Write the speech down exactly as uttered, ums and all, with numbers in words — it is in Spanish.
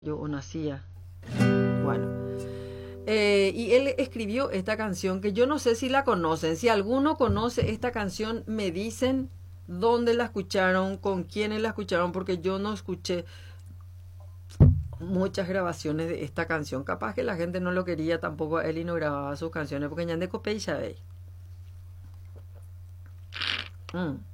yo nacía. Bueno, eh, y él escribió esta canción que yo no sé si la conocen. Si alguno conoce esta canción, me dicen dónde la escucharon, con quiénes la escucharon, porque yo no escuché muchas grabaciones de esta canción. Capaz que la gente no lo quería tampoco a él y no grababa sus canciones, porque ya de copé y ya veis. Mm.